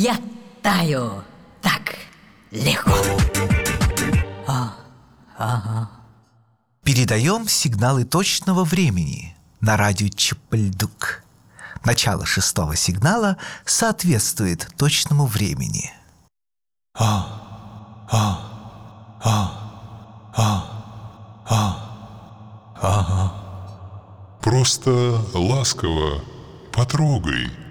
я таю так легко. Передаем сигналы точного времени на радио Чип-Ль-Дук. Начало 6-го сигнала соответствует точному времени. Просто ласково потрогай